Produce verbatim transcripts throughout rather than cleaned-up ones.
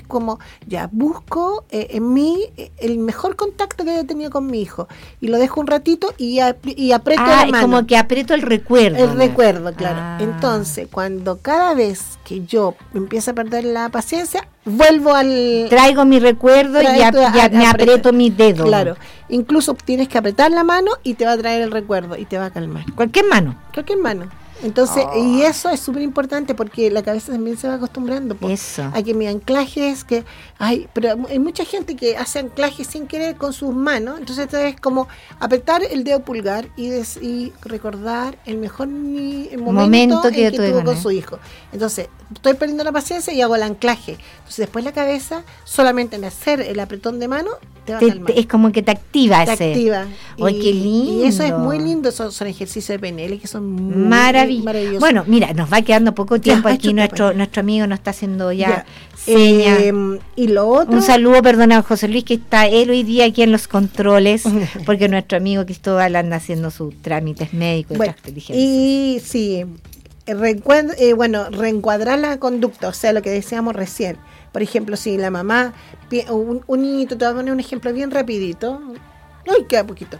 como, ya, busco eh, en mí eh, el mejor contacto que he tenido con mi hijo y lo dejo un ratito y, ap- y aprieto Ah, la mano. como que aprieto el recuerdo. El ¿no? recuerdo, claro. Ah. Entonces, cuando cada vez que yo empiezo a perder la paciencia, vuelvo al... Traigo mi recuerdo y ya, Traigo- ya a- me aprieto. aprieto mis dedos. Claro. Incluso tienes que apretar la mano y te va a traer el recuerdo y te va a calmar. Cualquier mano. Cualquier mano. Entonces, Oh. y eso es súper importante porque la cabeza también se va acostumbrando po, Eso. a que mi anclaje es que hay, pero hay mucha gente que hace anclaje sin querer con sus manos, entonces esto es como apretar el dedo pulgar y, des, y recordar el mejor ni, el momento, Momento que en que tuve tuvo con con él. su hijo. Entonces, estoy perdiendo la paciencia y hago el anclaje. Entonces, después la cabeza, solamente en hacer el apretón de mano, te va a Te- calmar. te- es como que te activa Te ese. activa. ¡Ay, qué lindo! Y eso es muy lindo, son, son ejercicios de P N L que son muy Maravilloso. maravillosos. Bueno, mira, nos va quedando poco tiempo Ya, aquí. chuta, Nuestro pues. nuestro amigo nos está haciendo ya, Ya. señas. Eh, y lo otro... Un saludo, perdona, José Luis, que está él hoy día aquí en los controles, porque nuestro amigo Cristóbal anda haciendo sus trámites médicos y Bueno, otras diligencias. y sí, reencuad- eh, bueno, reencuadrar la conducta, o sea, lo que decíamos recién. Por ejemplo, si la mamá, pi- un, un niñito, te voy a poner un ejemplo bien rapidito. Ay, queda poquito.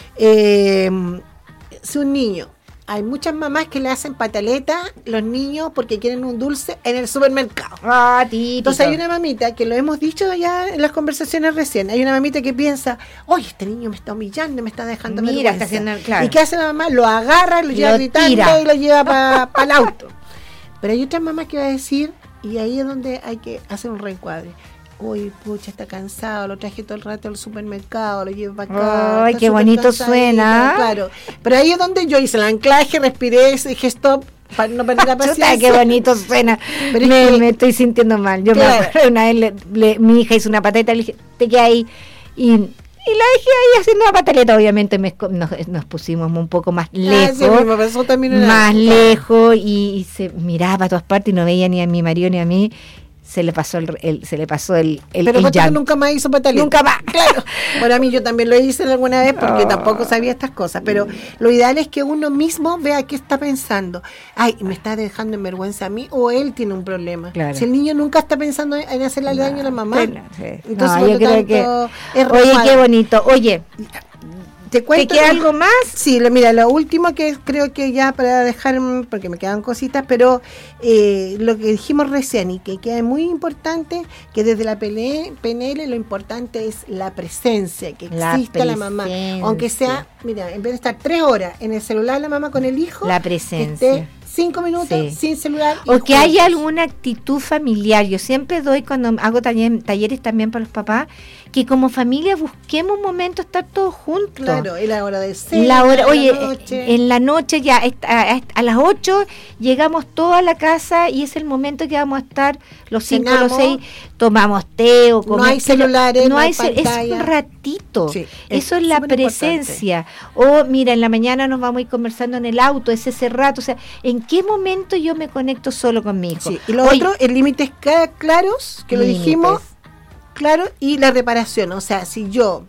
Eh, si un niño, hay muchas mamás que le hacen pataleta los niños porque quieren un dulce en el supermercado. Ah, típico. Entonces hay una mamita, que lo hemos dicho ya en las conversaciones recién, hay una mamita que piensa, oye, este niño me está humillando, me está dejando Mira, vergüenza. está haciendo- claro. ¿Y qué hace la mamá? Lo agarra, lo lleva Lo gritando tira. y lo lleva para el auto. Pero hay otra mamá que va a decir, y ahí es donde hay que hacer un reencuadre. Uy, pucha, está cansado, lo traje todo el rato al supermercado, lo llevo para acá. Ay, está qué súper bonito cansadito, suena. Claro, pero ahí es donde yo hice el anclaje, respiré, dije stop, para no perder la paciencia. Chuta, qué bonito suena. Pero es me, que- me estoy sintiendo mal. Yo Claro. me acuerdo una vez le- le- mi hija hizo una patata y le dije, te quedas ahí. Y, y la dejé ahí haciendo una pataleta. Obviamente me esco- nos, nos pusimos un poco más Ah, lejos. sí, me pasó también una más vez. lejos y, y se miraba para todas partes y no veía ni a mi marido ni a mí. Se le pasó el, el- se le pasó el, el, Pero el porque llanto. nunca más hizo pataleta. Nunca más. Claro. Bueno, a mí yo también lo hice alguna vez porque Oh. tampoco sabía estas cosas. Pero lo ideal es que uno mismo vea qué está pensando. Ay, ¿me está dejando en vergüenza a mí o él tiene un problema? Claro. Si el niño nunca está pensando en hacerle daño a la mamá. Bueno, sí. Entonces, No, por yo lo creo tanto, que- es Oye, recuadro. qué bonito. Oye, ¿Te ¿te cuento? queda algo más? Sí, lo, mira, lo último que creo que ya para dejar, mm, porque me quedan cositas, pero eh, lo que dijimos recién y que queda muy importante, que desde la P N L lo importante es la presencia, que La exista la mamá. presencia. Aunque sea, mira, en vez de estar tres horas en el celular la mamá con el hijo, La que presencia. esté cinco minutos Sí. sin celular. y O que haya juntos. alguna actitud familiar. Yo siempre doy, cuando hago taller- talleres también para los papás, que como familia busquemos un momento estar todos juntos. Claro, y la hora de cena, La hora, la oye, noche. en la noche ya est- a, a- a las ocho llegamos todos a la casa y es el momento que vamos a estar los cinco, los Cenamos. seis, tomamos té o No comemos. hay celulares, no hay ce- es pantalla. un ratito. Sí, Eso es es la súper importante. presencia. O mira, en la mañana nos vamos a ir conversando en el auto, es ese rato. O sea, ¿en qué momento yo me conecto solo con mi hijo? Sí, y lo Oye, otro, el límites ca- claros, que lo límites. dijimos, claro, y la reparación. O sea, si yo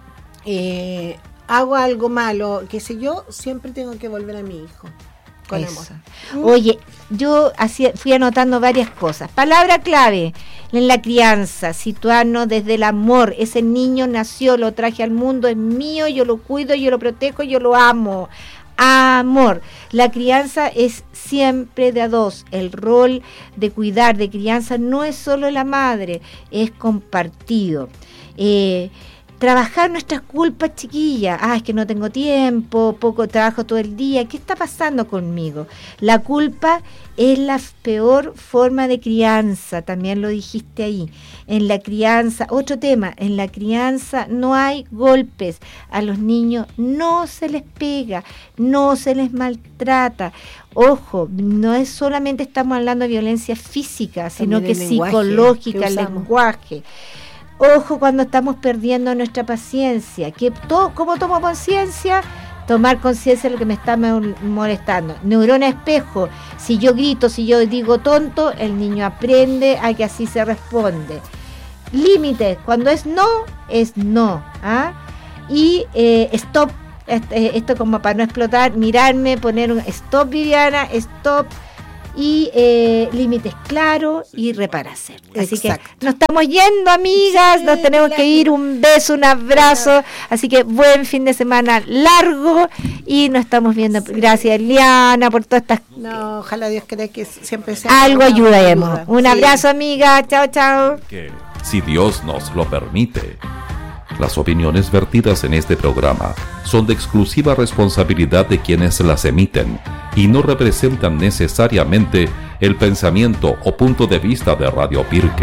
eh, hago algo malo, qué sé yo, siempre tengo que volver a mi hijo. Con Eso. amor. Oye, yo hacía, fui anotando varias cosas. Palabra clave en la crianza, situarnos desde el amor. Ese niño nació, lo traje al mundo, es mío, yo lo cuido, yo lo protejo, yo lo amo. Amor. La crianza es siempre de a dos. El rol de cuidar, de crianza, no es solo la madre, es compartido. Eh, Trabajar nuestras culpas, chiquillas. Ah, es que no tengo tiempo, poco trabajo todo el día. ¿Qué está pasando conmigo? La culpa es la peor forma de crianza, también lo dijiste ahí. En la crianza, otro tema, en la crianza no hay golpes. A los niños no se les pega, no se les maltrata. Ojo, no es solamente estamos hablando de violencia física, sino También que el lenguaje psicológica, que el usamos. lenguaje. Ojo cuando estamos perdiendo nuestra paciencia. Que to, ¿Cómo tomo conciencia? Tomar conciencia de lo que me está mol- molestando. Neurona espejo. Si yo grito, si yo digo tonto, el niño aprende a que así se responde. Límites. Cuando es no, es no. ¿Ah? Y eh, stop. Esto como para no explotar, mirarme, poner un stop, Viviana, stop. y eh, límites claros y reparación. Así Exacto. que nos estamos yendo, amigas, Sí, nos tenemos que ir. Un beso, un abrazo. Así que buen fin de semana largo y nos estamos viendo. Sí. Gracias, Eliana, por todas estas. No, ojalá Dios quiera que siempre sea. Algo ayudemos. Ayuda. Un sí. abrazo, amiga. Chao, chao. Que, si Dios nos lo permite. Las opiniones vertidas en este programa son de exclusiva responsabilidad de quienes las emiten y no representan necesariamente el pensamiento o punto de vista de Radio Pirque.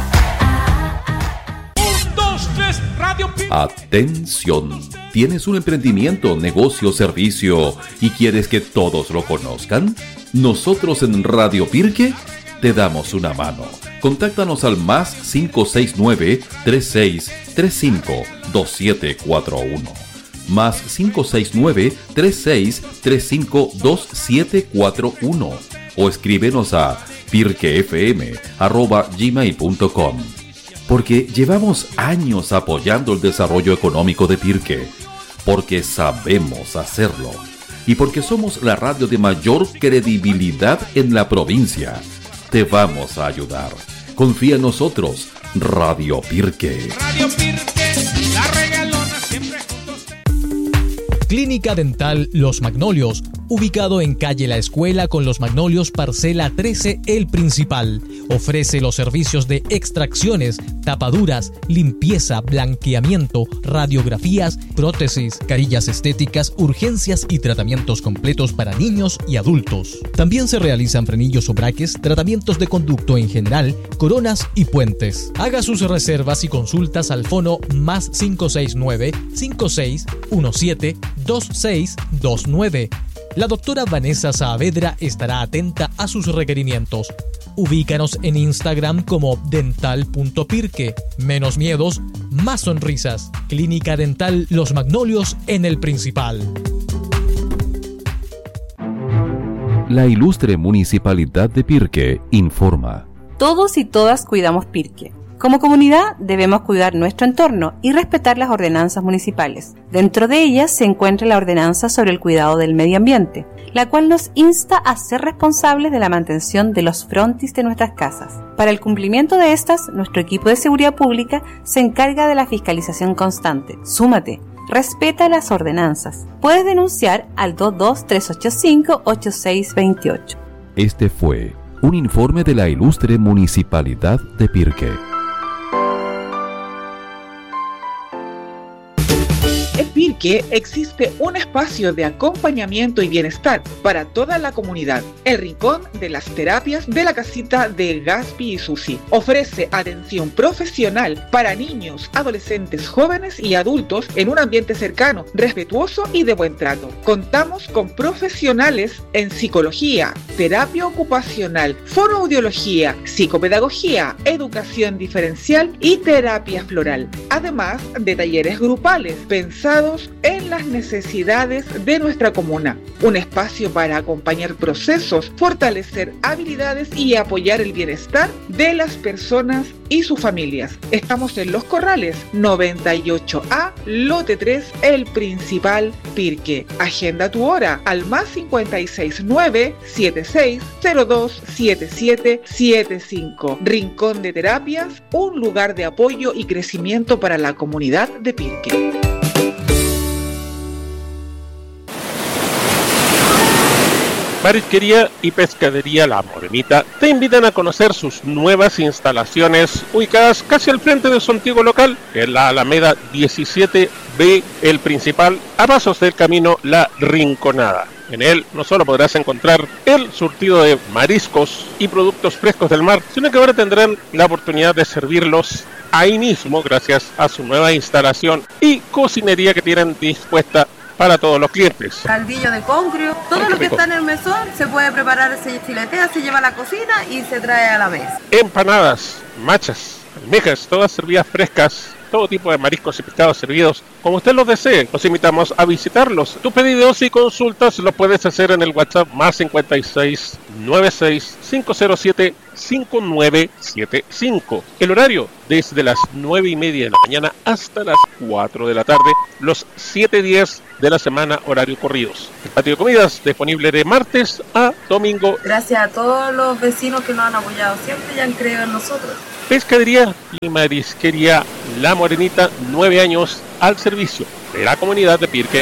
Un, dos, tres, Radio Pirque. Atención, ¿tienes un emprendimiento, negocio, servicio y quieres que todos lo conozcan? Nosotros en Radio Pirque te damos una mano. Contáctanos al más cinco seis nueve, tres seis tres cinco, dos siete cuatro uno. Más cinco seis nueve, tres seis tres cinco, dos siete cuatro uno. O escríbenos a pirquefm arroba gmail punto com. Porque llevamos años apoyando el desarrollo económico de Pirque. Porque sabemos hacerlo. Y porque somos la radio de mayor credibilidad en la provincia. Te vamos a ayudar. Confía en nosotros, Radio Pirque. Radio Pirque, la regalona siempre juntos. Clínica Dental Los Magnolios, ubicado en calle La Escuela con Los Magnolios, parcela trece, El Principal. Ofrece los servicios de extracciones, tapaduras, limpieza, blanqueamiento, radiografías, prótesis, carillas estéticas, urgencias y tratamientos completos para niños y adultos. También se realizan frenillos o braques, tratamientos de conducto en general, coronas y puentes. Haga sus reservas y consultas al fono más cinco seis nueve, cinco seis uno siete, dos seis dos nueve. La doctora Vanessa Saavedra estará atenta a sus requerimientos. Ubícanos en Instagram como dental punto pirque. Menos miedos, más sonrisas. Clínica Dental Los Magnolios en El Principal. La ilustre Municipalidad de Pirque informa. Todos y todas cuidamos Pirque. Como comunidad debemos cuidar nuestro entorno y respetar las ordenanzas municipales. Dentro de ellas se encuentra la ordenanza sobre el cuidado del medio ambiente, la cual nos insta a ser responsables de la mantención de los frontis de nuestras casas. Para el cumplimiento de estas, nuestro equipo de seguridad pública se encarga de la fiscalización constante. Súmate, respeta las ordenanzas. Puedes denunciar al dos dos tres ocho cinco, ocho seis dos ocho. Este fue un informe de la ilustre Municipalidad de Pirque. En Pirque existe un espacio de acompañamiento y bienestar para toda la comunidad. El Rincón de las Terapias de la Casita de Gaspi y Susi ofrece atención profesional para niños, adolescentes, jóvenes y adultos en un ambiente cercano, respetuoso y de buen trato. Contamos con profesionales en psicología, terapia ocupacional, fonoaudiología, psicopedagogía, educación diferencial y terapia floral, además de talleres grupales pensados en las necesidades de nuestra comuna. Un espacio para acompañar procesos, fortalecer habilidades y apoyar el bienestar de las personas y sus familias. Estamos en Los Corrales, noventa y ocho A, lote tres, El Principal, Pirque. Agenda tu hora al más cincuenta y seis nueve, setenta y seis, cero dos, setenta y siete setenta y cinco. Rincón de Terapias, un lugar de apoyo y crecimiento para la comunidad de Pirque. Marisquería y Pescadería La Morenita te invitan a conocer sus nuevas instalaciones ubicadas casi al frente de su antiguo local, en la Alameda diecisiete B, El Principal, a pasos del camino La Rinconada. En él no solo podrás encontrar el surtido de mariscos y productos frescos del mar, sino que ahora tendrán la oportunidad de servirlos ahí mismo gracias a su nueva instalación y cocinería que tienen dispuesta para todos los clientes. Caldillo de congrio, todo lo que está en el mesón se puede preparar, se filetea, se lleva a la cocina y se trae a la mesa. Empanadas, machas, almejas, todas servidas frescas todo tipo de mariscos y pescados servidos como usted los desee. Los invitamos a visitarlos. Tus pedidos y consultas los puedes hacer en el WhatsApp más cincuenta y seis, noventa y seis, cinco cero siete, cinco nueve siete cinco. El horario desde las nueve y media de la mañana hasta las cuatro de la tarde, los siete días de la semana, horario corridos. El patio de comidas disponible de martes a domingo. Gracias a todos los vecinos que nos han apoyado siempre y han creído en nosotros. Pescadería y marisquería La Morenita, nueve años al servicio de la comunidad de Pirque.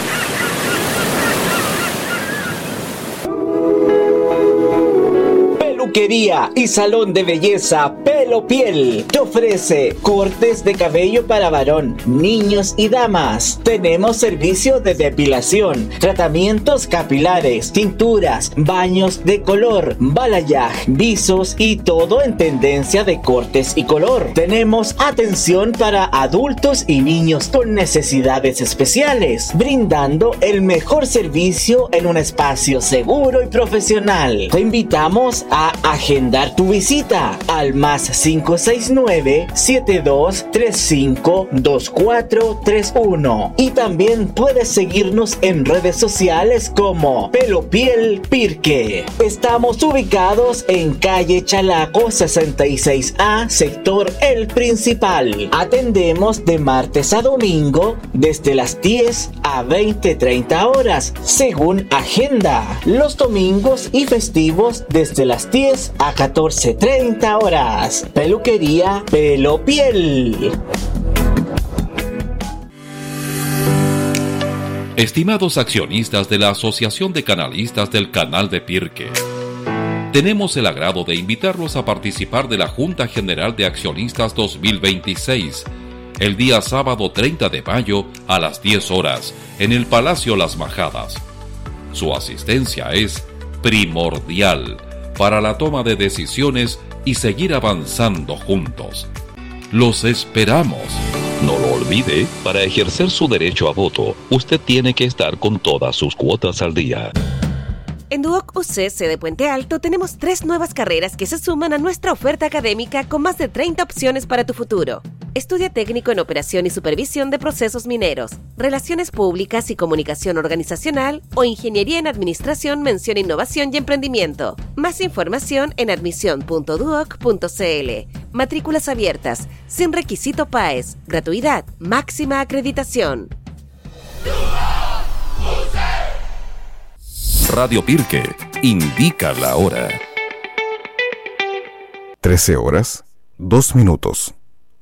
Peluquería y salón de belleza Pelo Piel te ofrece cortes de cabello para varón, niños y damas. Tenemos servicio de depilación, tratamientos capilares, tinturas, baños de color, balayage, visos y todo en tendencia de cortes y color. Tenemos atención para adultos y niños con necesidades especiales, brindando el mejor servicio en un espacio seguro y profesional. Te invitamos a agendar tu visita al más cinco seis nueve, siete dos tres cinco, dos cuatro tres uno y también puedes seguirnos en redes sociales como Pelo Piel Pirque. Estamos ubicados en calle Chalaco sesenta y seis A, sector El Principal. Atendemos de martes a domingo desde las diez a veinte treinta horas según agenda. Los domingos y festivos desde las diez a catorce treinta horas. Peluquería Pelo Piel. Estimados accionistas de la Asociación de Canalistas del Canal de Pirque, tenemos el agrado de invitarlos a participar de la Junta General de Accionistas dos mil veintiséis, el día sábado treinta de mayo a las diez horas, en el Palacio Las Majadas. Su asistencia es primordial para la toma de decisiones y seguir avanzando juntos. Los esperamos. No lo olvide, para ejercer su derecho a voto, usted tiene que estar con todas sus cuotas al día. En Duoc U C, sede Puente Alto, tenemos tres nuevas carreras que se suman a nuestra oferta académica con más de treinta opciones para tu futuro. Estudia técnico en operación y supervisión de procesos mineros, relaciones públicas y comunicación organizacional o ingeniería en administración, mención innovación y emprendimiento. Más información en admisión punto duoc punto c l. Matrículas abiertas, sin requisito P A E S, gratuidad, máxima acreditación. Radio Pirque indica la hora. trece horas, dos minutos.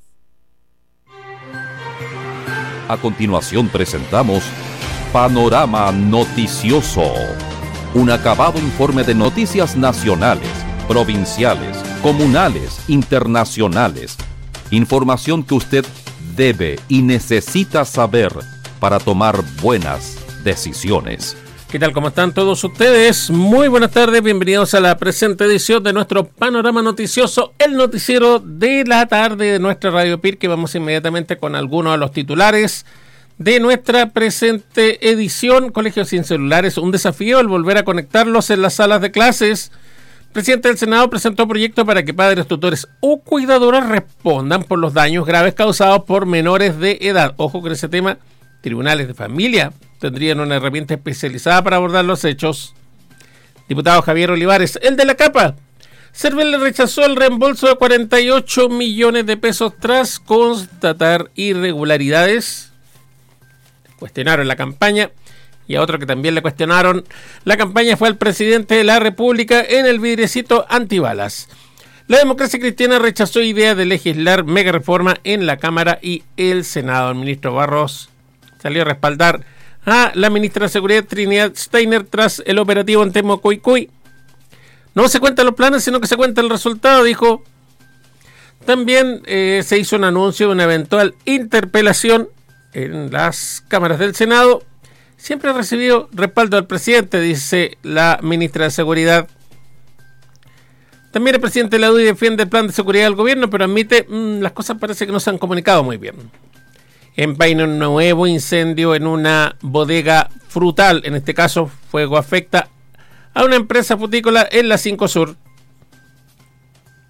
A continuación presentamos Panorama Noticioso, un acabado informe de noticias nacionales, provinciales, comunales, internacionales. Información que usted debe y necesita saber para tomar buenas decisiones. ¿Qué tal? ¿Cómo están todos ustedes? Muy buenas tardes, bienvenidos a la presente edición de nuestro Panorama Noticioso, el noticiero de la tarde de nuestra Radio Pirque. Vamos inmediatamente con algunos de los titulares de nuestra presente edición. Colegios sin celulares, un desafío el volver a conectarlos en las salas de clases. El presidente del Senado presentó proyecto para que padres, tutores o cuidadores respondan por los daños graves causados por menores de edad. Ojo con ese tema, tribunales de familia tendrían una herramienta especializada para abordar los hechos. Diputado Javier Olivares, el de la capa. Cervel le rechazó el reembolso de cuarenta y ocho millones de pesos tras constatar irregularidades. Cuestionaron la campaña. Y a otro que también le cuestionaron la campaña fue al presidente de la República en el vidriecito antibalas. La democracia cristiana rechazó idea de legislar mega reforma en la Cámara y el Senado. El ministro Barros salió a respaldar a la ministra de Seguridad Trinidad Steiner tras el operativo en Temucoicuy. No se cuentan los planes, sino que se cuenta el resultado, dijo. También eh, se hizo un anuncio de una eventual interpelación en las cámaras del Senado. Siempre ha recibido respaldo al presidente, dice la ministra de Seguridad. También el presidente de la U D I defiende el plan de seguridad del gobierno, pero admite mmm, las cosas parece que no se han comunicado muy bien. En Paine, un nuevo incendio en una bodega frutal. En este caso, fuego afecta a una empresa frutícola en la cinco Sur.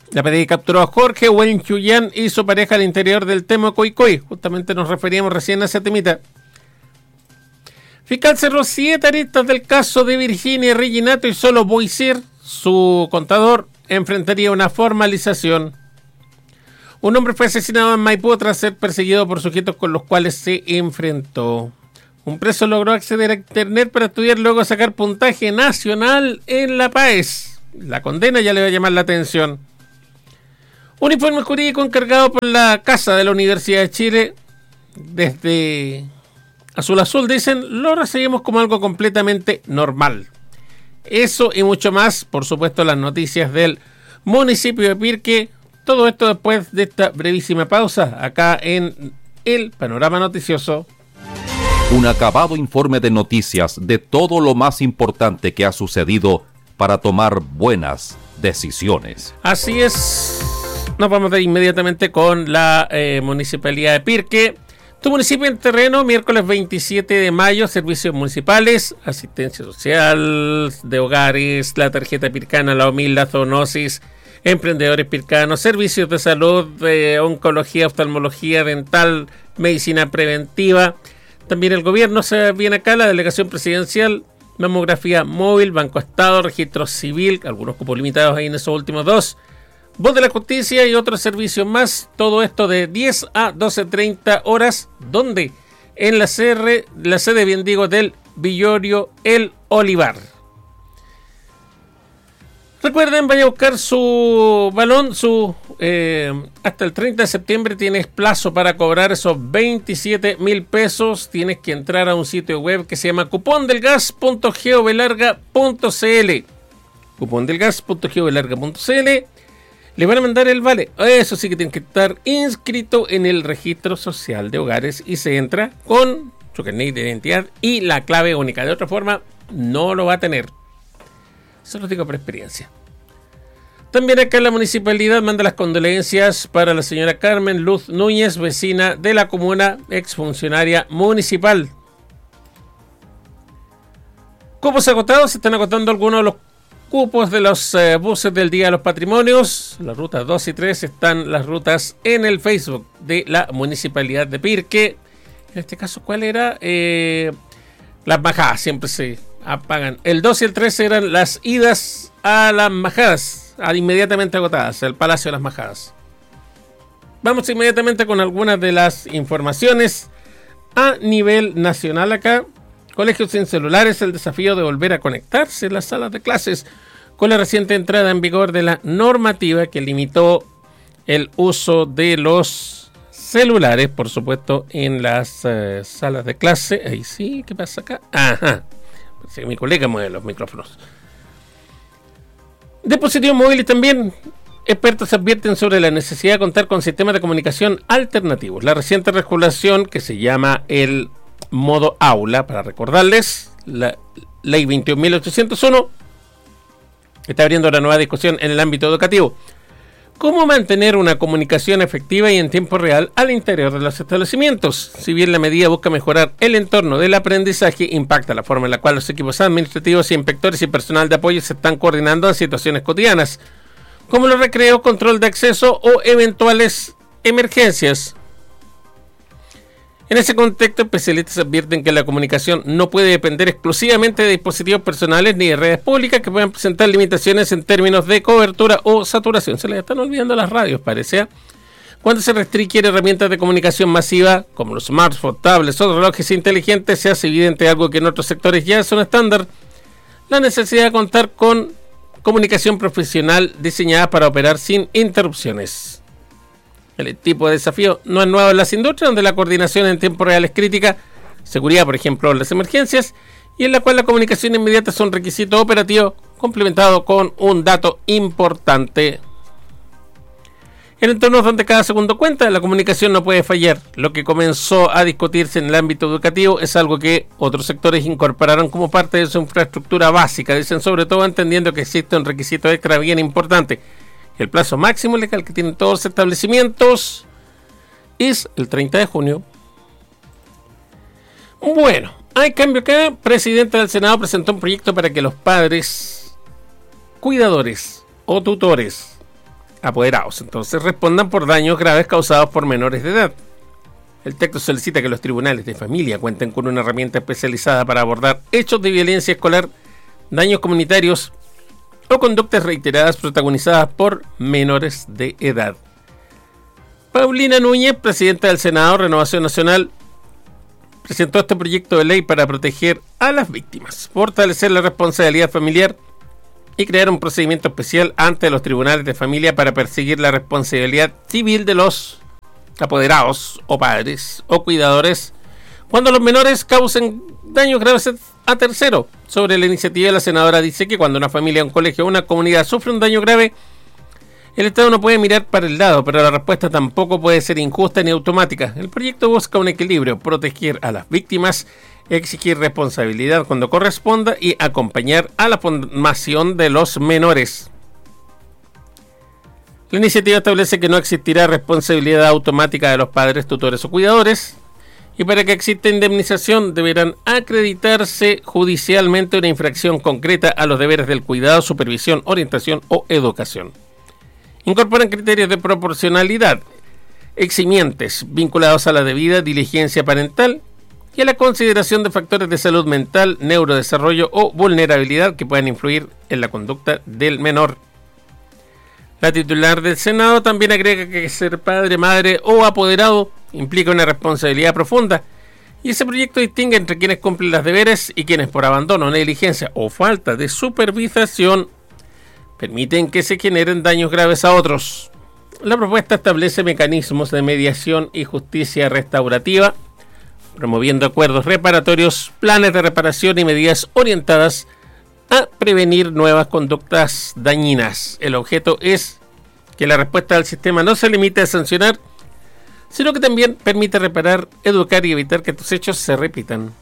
La P D I capturó a Jorge Wen Chuyan y su pareja al interior del Temo Coicoy. Justamente nos referíamos recién a esa temita. Fiscal cerró siete aristas del caso de Virginia Reginato y solo Boisier, su contador, enfrentaría una formalización. Un hombre fue asesinado en Maipú tras ser perseguido por sujetos con los cuales se enfrentó. Un preso logró acceder a internet para estudiar, luego sacar puntaje nacional en La Paz. La condena ya le va a llamar la atención. Un informe jurídico encargado por la Casa de la Universidad de Chile, desde Azul Azul, dicen, lo recibimos como algo completamente normal. Eso y mucho más, por supuesto, las noticias del municipio de Pirque. Todo esto después de esta brevísima pausa, acá en el Panorama Noticioso. Un acabado informe de noticias de todo lo más importante que ha sucedido para tomar buenas decisiones. Así es. Nos vamos de inmediatamente con la eh, Municipalidad de Pirque. Tu municipio en terreno, miércoles veintisiete de mayo, servicios municipales, asistencia social de hogares, la tarjeta pircana, la O M I L, la zoonosis, emprendedores pircanos, servicios de salud, de oncología, oftalmología, dental, medicina preventiva. También el gobierno se viene acá, la delegación presidencial, mamografía móvil, Banco Estado, registro civil, algunos cupos limitados ahí en esos últimos dos. Voz de la Justicia y otros servicios más. Todo esto de diez a doce treinta horas. ¿Dónde? En la, C R, la sede, bien digo, del Villorio El Olivar. Recuerden, vaya a buscar su balón. Su eh, hasta el treinta de septiembre tienes plazo para cobrar esos veintisiete mil pesos. Tienes que entrar a un sitio web que se llama cupondelgas punto geobelarga punto cl. cupondelgas punto geobelarga punto cl. Le van a mandar el vale. Eso sí que tienen que estar inscrito en el registro social de hogares y se entra con su carnet de identidad y la clave única. De otra forma, no lo va a tener. Eso lo digo por experiencia. También acá la municipalidad manda las condolencias para la señora Carmen Luz Núñez, vecina de la comuna, exfuncionaria municipal. Cupos agotados, se están agotando algunos de los cupos de los eh, buses del Día de los Patrimonios. Las rutas dos y tres están las rutas en el Facebook de la Municipalidad de Pirque. En este caso, ¿cuál era? Eh, las bajadas, siempre se apagan. El dos y el tres eran las idas a las majadas, a inmediatamente agotadas, el Palacio de las Majadas. Vamos inmediatamente con algunas de las informaciones a nivel nacional acá. Colegios sin celulares, el desafío de volver a conectarse en las salas de clases con la reciente entrada en vigor de la normativa que limitó el uso de los celulares, por supuesto, en las uh, salas de clase. Ahí sí, ¿qué pasa acá? Ajá, parece que mi colega mueve los micrófonos. Dispositivos móviles también. Expertos advierten sobre la necesidad de contar con sistemas de comunicación alternativos. La reciente regulación, que se llama el modo aula, para recordarles, la ley veintiún mil ochocientos uno está abriendo una nueva discusión en el ámbito educativo. ¿Cómo mantener una comunicación efectiva y en tiempo real al interior de los establecimientos? Si bien la medida busca mejorar el entorno del aprendizaje, impacta la forma en la cual los equipos administrativos, inspectores y personal de apoyo se están coordinando en situaciones cotidianas, como los recreos, control de acceso o eventuales emergencias. En ese contexto, especialistas advierten que la comunicación no puede depender exclusivamente de dispositivos personales ni de redes públicas que puedan presentar limitaciones en términos de cobertura o saturación. Se les están olvidando las radios, parece. Cuando se restringen herramientas de comunicación masiva, como los smartphones, tablets o relojes inteligentes, se hace evidente algo que en otros sectores ya es un estándar: la necesidad de contar con comunicación profesional diseñada para operar sin interrupciones. El tipo de desafío no es nuevo en las industrias, donde la coordinación en tiempo real es crítica, seguridad, por ejemplo, en las emergencias, y en la cual la comunicación inmediata es un requisito operativo complementado con un dato importante. En entornos donde cada segundo cuenta, la comunicación no puede fallar. Lo que comenzó a discutirse en el ámbito educativo es algo que otros sectores incorporaron como parte de su infraestructura básica, dicen, sobre todo entendiendo que existe un requisito extra bien importante. El plazo máximo legal que tienen todos los establecimientos es el treinta de junio. Bueno, hay cambio acá. Presidenta del Senado presentó un proyecto para que los padres, cuidadores o tutores apoderados. Entonces respondan por daños graves causados por menores de edad. El texto solicita que los tribunales de familia cuenten con una herramienta especializada para abordar hechos de violencia escolar, daños comunitarios o conductas reiteradas protagonizadas por menores de edad. Paulina Núñez, presidenta del Senado, Renovación Nacional, presentó este proyecto de ley para proteger a las víctimas, fortalecer la responsabilidad familiar y crear un procedimiento especial ante los tribunales de familia para perseguir la responsabilidad civil de los apoderados o padres o cuidadores cuando los menores causen daños graves a terceros. Sobre la iniciativa, la senadora dice que cuando una familia, un colegio o una comunidad sufre un daño grave, el Estado no puede mirar para el lado, pero la respuesta tampoco puede ser injusta ni automática. El proyecto busca un equilibrio, proteger a las víctimas, exigir responsabilidad cuando corresponda y acompañar a la formación de los menores. La iniciativa establece que no existirá responsabilidad automática de los padres, tutores o cuidadores, y para que exista indemnización deberán acreditarse judicialmente una infracción concreta a los deberes del cuidado, supervisión, orientación o educación. Incorporan criterios de proporcionalidad eximientes vinculados a la debida diligencia parental y a la consideración de factores de salud mental, neurodesarrollo o vulnerabilidad que puedan influir en la conducta del menor. La titular del Senado también agrega que ser padre, madre o apoderado implica una responsabilidad profunda, y ese proyecto distingue entre quienes cumplen los deberes y quienes por abandono, negligencia o falta de supervisación permiten que se generen daños graves a otros. La propuesta establece mecanismos de mediación y justicia restaurativa, promoviendo acuerdos reparatorios, planes de reparación y medidas orientadas a prevenir nuevas conductas dañinas. El objeto es que la respuesta del sistema no se limite a sancionar, sino que también permite reparar, educar y evitar que estos hechos se repitan.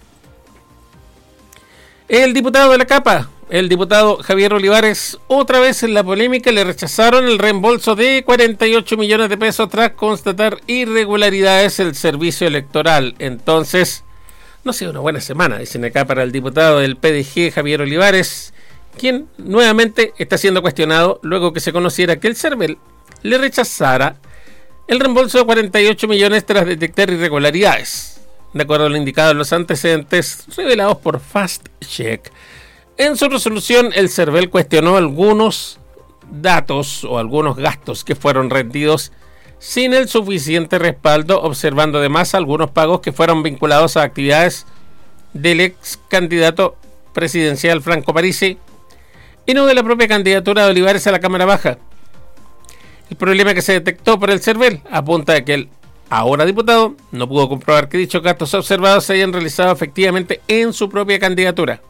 El diputado de la Capa, el diputado Javier Olivares, otra vez en la polémica, le rechazaron el reembolso de cuarenta y ocho millones de pesos tras constatar irregularidades en el servicio electoral. Entonces, no ha sido una buena semana, dicen acá, para el diputado del P D G, Javier Olivares, quien nuevamente está siendo cuestionado luego que se conociera que el CERVEL le rechazara el reembolso de cuarenta y ocho millones tras detectar irregularidades. De acuerdo a lo indicado en los antecedentes revelados por Fast Check, en su resolución el CERVEL cuestionó algunos datos o algunos gastos que fueron rendidos sin el suficiente respaldo, observando además algunos pagos que fueron vinculados a actividades del ex candidato presidencial Franco Parisi y no de la propia candidatura de Olivares a la Cámara Baja. El problema que se detectó por el CERVEL apunta a que el ahora diputado no pudo comprobar que dichos gastos observados se hayan realizado efectivamente en su propia candidatura.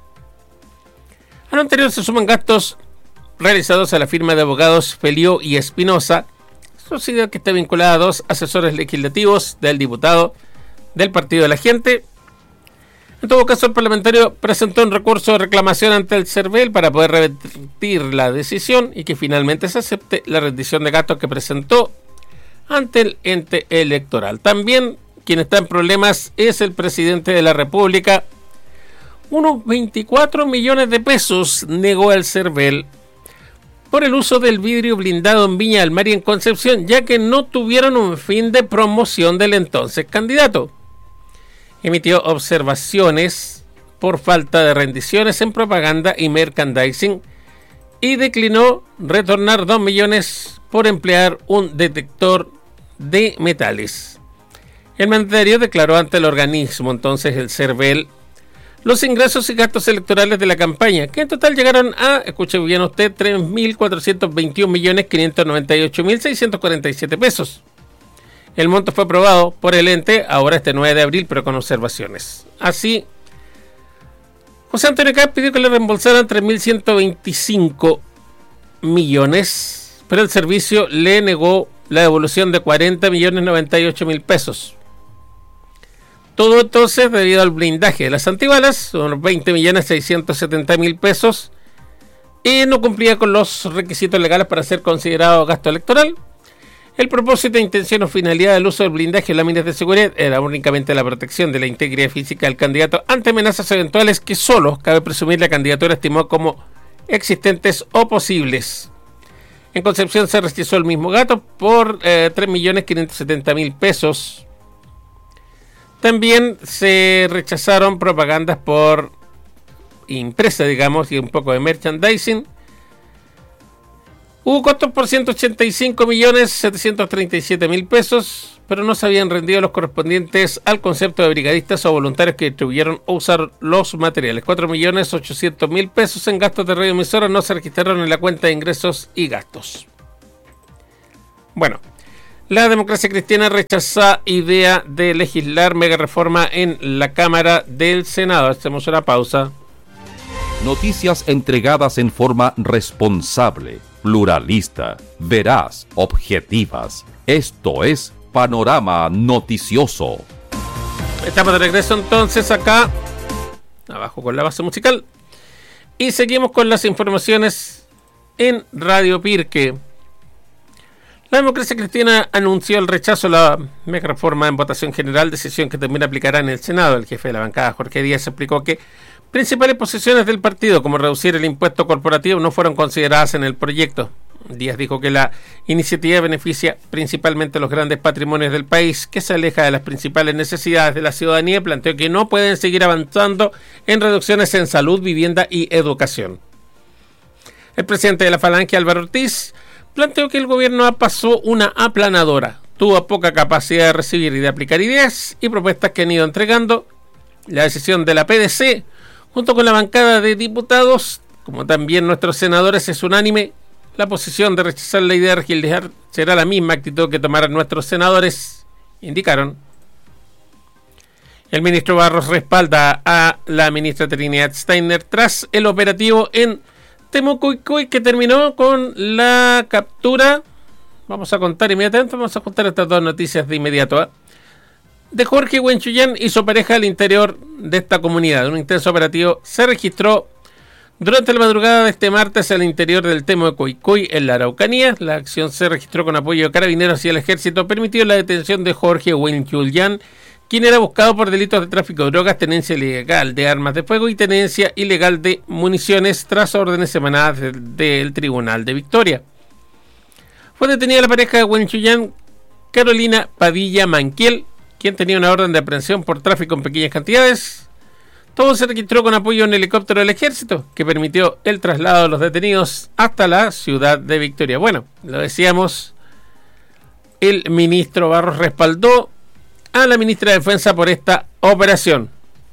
A lo anterior se suman gastos realizados a la firma de abogados Felió y Espinosa, sociedad que está vinculada a dos asesores legislativos del diputado del Partido de la Gente. En todo caso, el parlamentario presentó un recurso de reclamación ante el CERVEL para poder revertir la decisión y que finalmente se acepte la rendición de gastos que presentó ante el ente electoral. También quien está en problemas es el presidente de la República. Unos veinticuatro millones de pesos negó el CERVEL por el uso del vidrio blindado en Viña del Mar y en Concepción, ya que no tuvieron un fin de promoción del entonces candidato. Emitió observaciones por falta de rendiciones en propaganda y merchandising y declinó retornar dos millones por emplear un detector de metales. El mandatario declaró ante el organismo, entonces el CERVEL, los ingresos y gastos electorales de la campaña, que en total llegaron a, escuche bien usted, tres mil cuatrocientos veintiún millones quinientos noventa y ocho mil seiscientos cuarenta y siete pesos. El monto fue aprobado por el ente ahora este nueve de abril, pero con observaciones. Así, José Antonio Caz pidió que le reembolsaran tres mil ciento veinticinco millones, pero el servicio le negó la devolución de cuarenta millones noventa y ocho mil pesos. Todo entonces debido al blindaje de las antibalas, unos veinte millones seiscientos setenta mil pesos, y no cumplía con los requisitos legales para ser considerado gasto electoral. El propósito, intención o finalidad del uso del blindaje en láminas de seguridad era únicamente la protección de la integridad física del candidato ante amenazas eventuales que solo, cabe presumir, la candidatura estimó como existentes o posibles. En Concepción se rechazó el mismo gasto por eh, tres millones quinientos setenta mil pesos. También se rechazaron propagandas por impresa, digamos, y un poco de merchandising. Hubo costos por ciento ochenta y cinco millones setecientos treinta y siete mil pesos, pero no se habían rendido los correspondientes al concepto de brigadistas o voluntarios que distribuyeron o usaron los materiales. cuatro millones ochocientos mil pesos en gastos de radioemisora no se registraron en la cuenta de ingresos y gastos. Bueno, la Democracia Cristiana rechaza idea de legislar mega reforma en la Cámara del Senado. Hacemos una pausa. Noticias entregadas en forma responsable, pluralista, veraz, objetivas. Esto es Panorama Noticioso. Estamos de regreso entonces acá, abajo con la base musical. Y seguimos con las informaciones en Radio Pirque. La Democracia Cristiana anunció el rechazo a la mega reforma en votación general, decisión que también aplicará en el Senado. El jefe de la bancada, Jorge Díaz, explicó que principales posiciones del partido, como reducir el impuesto corporativo, no fueron consideradas en el proyecto. Díaz dijo que la iniciativa beneficia principalmente a los grandes patrimonios del país, que se aleja de las principales necesidades de la ciudadanía, y planteó que no pueden seguir avanzando en reducciones en salud, vivienda y educación. El presidente de la Falange, Álvaro Ortiz, planteó que el gobierno pasó una aplanadora, tuvo poca capacidad de recibir y de aplicar ideas y propuestas que han ido entregando. La decisión de la P D C, junto con la bancada de diputados, como también nuestros senadores, es unánime. La posición de rechazar la idea de agilizar será la misma actitud que tomarán nuestros senadores, indicaron. El ministro Barros respalda a la ministra Trinidad Steiner tras el operativo en Temucuicui, que terminó con la captura. Vamos a contar inmediatamente, vamos a contar estas dos noticias de inmediato, ¿eh? de Jorge Huenchuyán y su pareja al interior de esta comunidad. Un intenso operativo se registró durante la madrugada de este martes al interior del Temucuicui, en la Araucanía. La acción se registró con apoyo de carabineros y el ejército. Permitió la detención de Jorge Huenchuyán, quien era buscado por delitos de tráfico de drogas, tenencia ilegal de armas de fuego y tenencia ilegal de municiones, tras órdenes emanadas del, del Tribunal de Victoria. Fue detenida la pareja de Huenchuyán, Carolina Padilla Manquiel, quien tenía una orden de aprehensión por tráfico en pequeñas cantidades. Todo se registró con apoyo de un helicóptero del ejército, que permitió el traslado de los detenidos hasta la ciudad de Victoria. Bueno, lo decíamos, el ministro Barros respaldó a la ministra de Defensa por esta operación.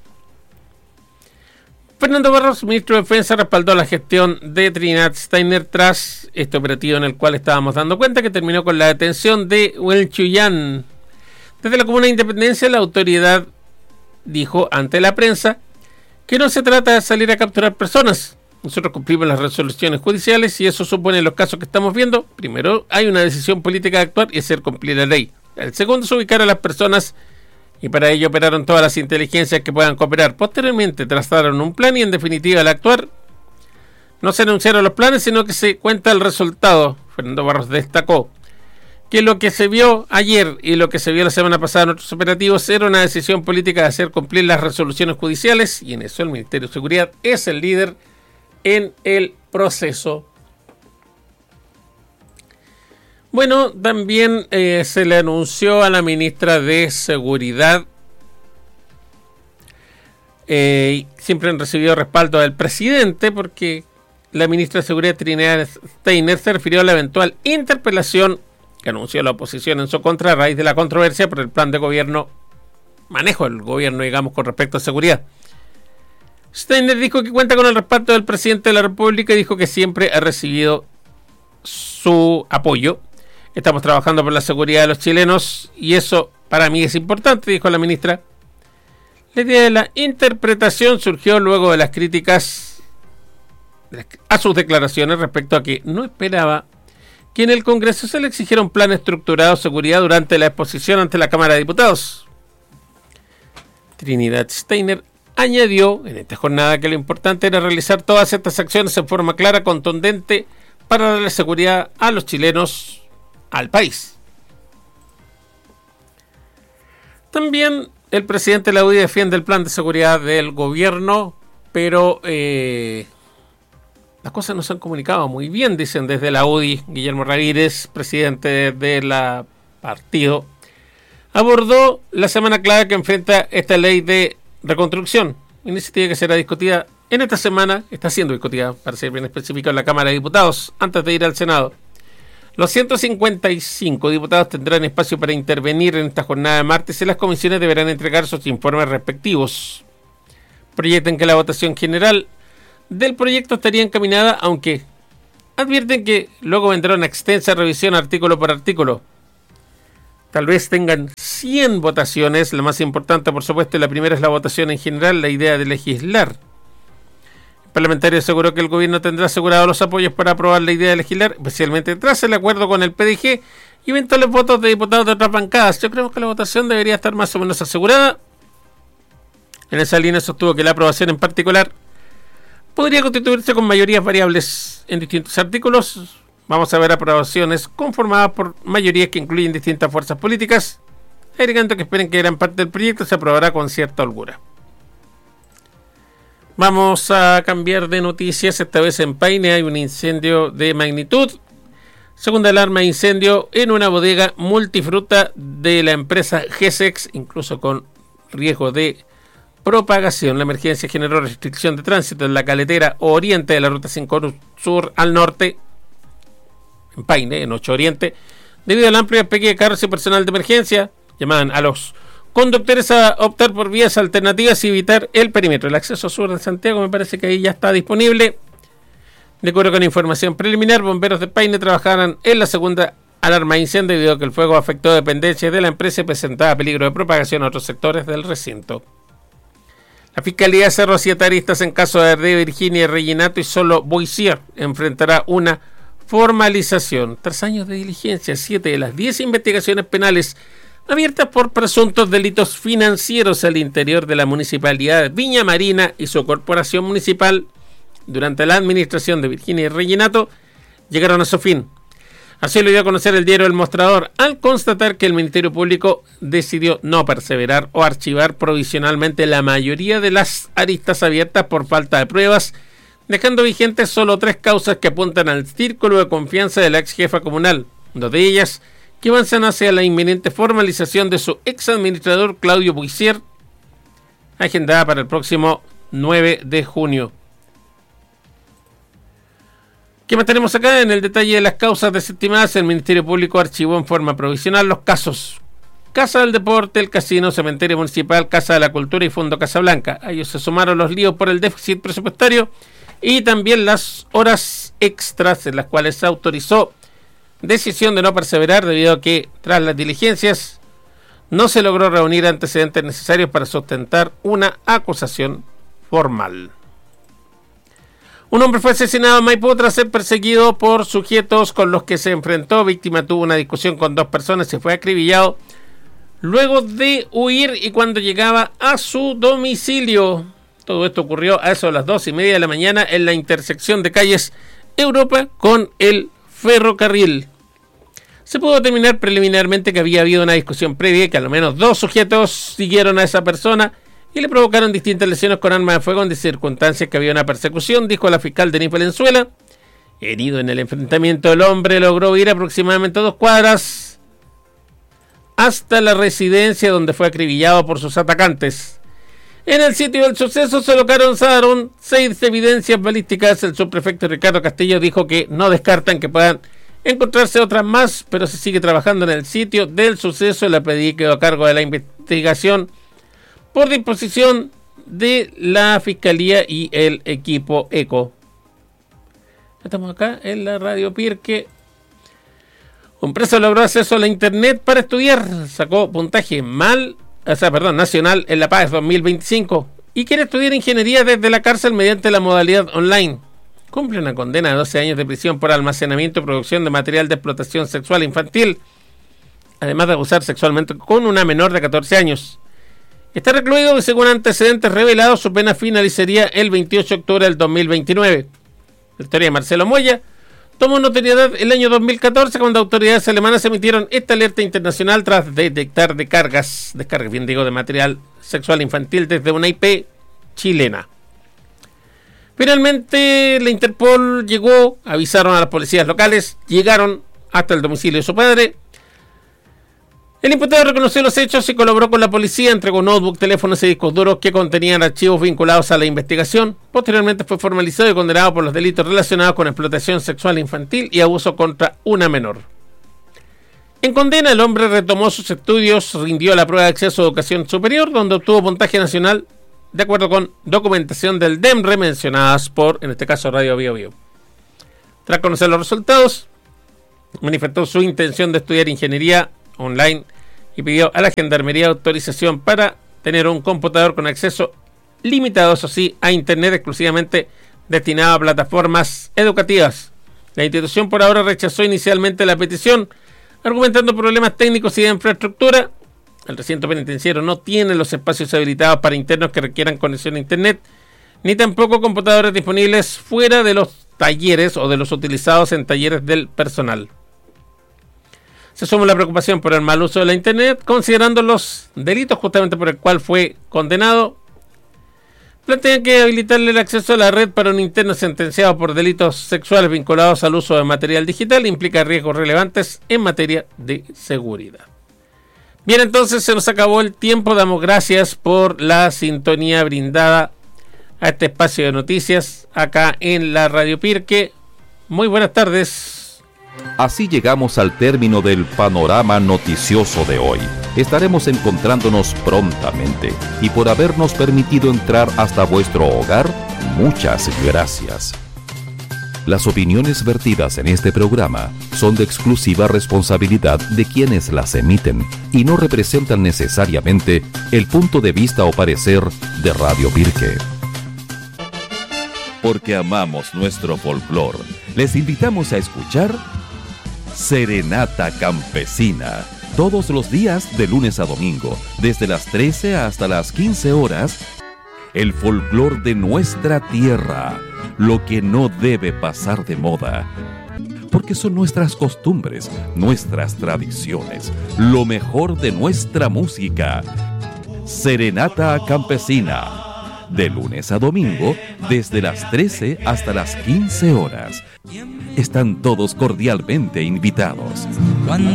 Fernando Barros, ministro de Defensa, respaldó la gestión de Trinidad Steiner tras este operativo en el cual estábamos dando cuenta, que terminó con la detención de Huenchuyán. Desde la Comuna de Independencia, la autoridad dijo ante la prensa que no se trata de salir a capturar personas. Nosotros cumplimos las resoluciones judiciales y eso supone, en los casos que estamos viendo, primero hay una decisión política de actuar y hacer cumplir la ley. El segundo es ubicar a las personas, y para ello operaron todas las inteligencias que puedan cooperar. Posteriormente trazaron un plan y, en definitiva, al actuar no se anunciaron los planes, sino que se cuenta el resultado. Fernando Barros destacó que lo que se vio ayer y lo que se vio la semana pasada en otros operativos era una decisión política de hacer cumplir las resoluciones judiciales, y en eso el Ministerio de Seguridad es el líder en el proceso. Bueno, también eh, se le anunció a la ministra de Seguridad, eh, siempre han recibido respaldo del presidente, porque la ministra de Seguridad, Trinidad Steiner, se refirió a la eventual interpelación que anunció la oposición en su contra a raíz de la controversia por el plan de gobierno, manejo del gobierno, digamos, con respecto a seguridad. Steiner dijo que cuenta con el respaldo del presidente de la República y dijo que siempre ha recibido su apoyo. Estamos trabajando por la seguridad de los chilenos y eso para mí es importante, dijo la ministra. La idea de la interpretación surgió luego de las críticas a sus declaraciones respecto a que no esperaba que en el Congreso se le exigiera un plan estructurado de seguridad durante la exposición ante la Cámara de Diputados. Trinidad Steiner añadió en esta jornada que lo importante era realizar todas estas acciones en forma clara, contundente, para darle seguridad a los chilenos, al país. También el presidente de la U D I defiende el plan de seguridad del gobierno, pero eh, las cosas no se han comunicado muy bien, dicen desde la U D I. Guillermo Ramírez, presidente de la partido, abordó la semana clave que enfrenta esta ley de reconstrucción, iniciativa que será discutida en esta semana, está siendo discutida, para ser bien específico, en la Cámara de Diputados, antes de ir al Senado. Los ciento cincuenta y cinco diputados tendrán espacio para intervenir en esta jornada de martes y las comisiones deberán entregar sus informes respectivos. Proyectan que la votación general del proyecto estaría encaminada, aunque advierten que luego vendrá una extensa revisión artículo por artículo. Tal vez tengan cien votaciones, la más importante por supuesto, la primera es la votación en general, la idea de legislar. El parlamentario aseguró que el gobierno tendrá asegurados los apoyos para aprobar la idea de legislar, especialmente tras el acuerdo con el P D G y eventuales votos de diputados de otras bancadas. Yo creo que la votación debería estar más o menos asegurada. En esa línea sostuvo que la aprobación en particular podría constituirse con mayorías variables en distintos artículos. Vamos a ver aprobaciones conformadas por mayorías que incluyen distintas fuerzas políticas, agregando que esperen que gran parte del proyecto se aprobará con cierta holgura. Vamos a cambiar de noticias, esta vez en Paine hay un incendio de magnitud. Segunda alarma de incendio en una bodega multifruta de la empresa G-Sex, incluso con riesgo de propagación. La emergencia generó restricción de tránsito en la caletera oriente de la ruta cinco Sur al norte, en Paine, en ocho Oriente, debido al amplio despegue de carros y personal de emergencia. Llamaban a los conductores a optar por vías alternativas y evitar el perímetro. El acceso sur de Santiago me parece que ahí ya está disponible. De acuerdo con información preliminar, bomberos de Paine trabajaron en la segunda alarma de incendio debido a que el fuego afectó dependencias de la empresa y presentaba peligro de propagación a otros sectores del recinto. La Fiscalía cerró siete aristas en caso de de Virginia Reginato y solo Boissier enfrentará una formalización. Tras años de diligencia, siete de las diez investigaciones penales abiertas por presuntos delitos financieros al interior de la municipalidad de Viña Marina y su corporación municipal durante la administración de Virginia Reginato llegaron a su fin. Así lo dio a conocer el diario El Mostrador, al constatar que el Ministerio Público decidió no perseverar o archivar provisionalmente la mayoría de las aristas abiertas por falta de pruebas, dejando vigentes solo tres causas que apuntan al círculo de confianza de la ex jefa comunal, dos de ellas que avanzan hacia la inminente formalización de su ex administrador Claudio Boissier, agendada para el próximo nueve de junio. ¿Qué más tenemos acá? En el detalle de las causas desestimadas, el Ministerio Público archivó en forma provisional los casos Casa del Deporte, el Casino, Cementerio Municipal, Casa de la Cultura y Fondo Casablanca. A ellos se sumaron los líos por el déficit presupuestario y también las horas extras en las cuales se autorizó decisión de no perseverar debido a que tras las diligencias no se logró reunir antecedentes necesarios para sustentar una acusación formal. Un hombre fue asesinado en Maipú tras ser perseguido por sujetos con los que se enfrentó. Víctima tuvo una discusión con dos personas y fue acribillado luego de huir y cuando llegaba a su domicilio. Todo esto ocurrió a eso de las dos y media de la mañana en la intersección de calles Europa con el ferrocarril. Se pudo determinar preliminarmente que había habido una discusión previa y que al menos dos sujetos siguieron a esa persona y le provocaron distintas lesiones con armas de fuego en circunstancias que había una persecución, dijo la fiscal Denise Valenzuela. Herido en el enfrentamiento, el hombre logró ir aproximadamente dos cuadras hasta la residencia donde fue acribillado por sus atacantes. En el sitio del suceso se localizaron seis evidencias balísticas. El subprefecto Ricardo Castillo dijo que no descartan que puedan encontrarse otras más, pero se sigue trabajando en el sitio del suceso. La P D I quedó a cargo de la investigación por disposición de la Fiscalía y el equipo ECO. Estamos acá en la Radio Pirque. Un preso logró acceso a la internet para estudiar. Sacó puntaje mal, o sea, perdón, nacional en La Paz dos mil veinticinco y quiere estudiar ingeniería desde la cárcel mediante la modalidad online. Cumple una condena de doce años de prisión por almacenamiento y producción de material de explotación sexual infantil, además de abusar sexualmente con una menor de catorce años. Está recluido y según antecedentes revelados, su pena finalizaría el veintiocho de octubre del dos mil veintinueve. La historia de Marcelo Moya tomó notoriedad el año dos mil catorce cuando autoridades alemanas emitieron esta alerta internacional tras detectar descargas, descargas bien digo, de material sexual infantil desde una I P chilena. Finalmente la Interpol llegó, avisaron a las policías locales, llegaron hasta el domicilio de su padre. El imputado reconoció los hechos y colaboró con la policía, entregó notebook, teléfonos y discos duros que contenían archivos vinculados a la investigación. Posteriormente fue formalizado y condenado por los delitos relacionados con explotación sexual infantil y abuso contra una menor. En condena, el hombre retomó sus estudios, rindió la prueba de acceso a educación superior, donde obtuvo puntaje nacional de acuerdo con documentación del DEMRE mencionadas por, en este caso, Radio Bio Bio. Tras conocer los resultados, manifestó su intención de estudiar ingeniería online y pidió a la Gendarmería autorización para tener un computador con acceso limitado, eso sí, a internet exclusivamente destinado a plataformas educativas. La institución por ahora rechazó inicialmente la petición, argumentando problemas técnicos y de infraestructura. El recinto penitenciario no tiene los espacios habilitados para internos que requieran conexión a internet, ni tampoco computadores disponibles fuera de los talleres o de los utilizados en talleres del personal. Se suma la preocupación por el mal uso de la internet, considerando los delitos justamente por el cual fue condenado. Plantean que habilitarle el acceso a la red para un interno sentenciado por delitos sexuales vinculados al uso de material digital implica riesgos relevantes en materia de seguridad. Bien, entonces se nos acabó el tiempo. Damos gracias por la sintonía brindada a este espacio de noticias acá en la Radio Pirque. Muy buenas tardes. Así llegamos al término del panorama noticioso de hoy. Estaremos encontrándonos prontamente y por habernos permitido entrar hasta vuestro hogar, muchas gracias. Las opiniones vertidas en este programa son de exclusiva responsabilidad de quienes las emiten y no representan necesariamente el punto de vista o parecer de Radio Pirque. Porque amamos nuestro folclor, les invitamos a escuchar Serenata Campesina, todos los días de lunes a domingo, desde las trece hasta las quince horas, el folclor de nuestra tierra, lo que no debe pasar de moda, porque son nuestras costumbres, nuestras tradiciones, lo mejor de nuestra música. Serenata Campesina, de lunes a domingo, desde las trece hasta las quince horas. Están todos cordialmente invitados.